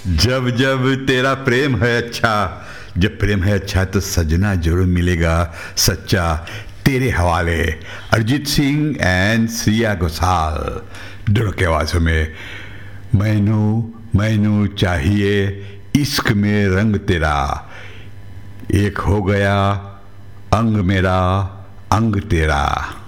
जब जब तेरा प्रेम है अच्छा, जब प्रेम है अच्छा तो सजना जरूर मिलेगा सच्चा। तेरे हवाले अरिजीत सिंह एंड श्रेया घोषाल दोनों के आवाज़ों में। मैनू मैनू चाहिए इश्क में रंग तेरा, एक हो गया अंग मेरा अंग तेरा।